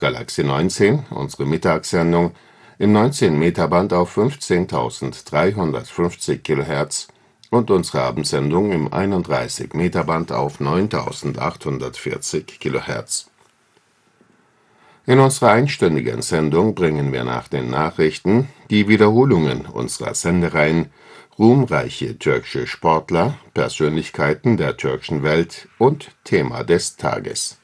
Galaxie 19, unsere Mittagssendung, im 19-Meter-Band auf 15.350 kHz und unsere Abendsendung im 31-Meter-Band auf 9.840 kHz. In unserer einstündigen Sendung bringen wir nach den Nachrichten die Wiederholungen unserer Sendereihen ruhmreiche türkische Sportler, Persönlichkeiten der türkischen Welt und Thema des Tages.